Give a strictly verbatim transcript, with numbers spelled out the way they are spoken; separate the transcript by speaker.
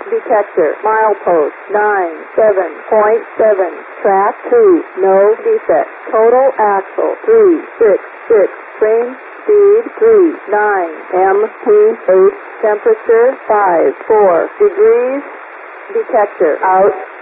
Speaker 1: detector, milepost nine seven point seven, track two, no defect, total axle three six six, train speed three nine, M P eight, temperature five four degrees, detector out.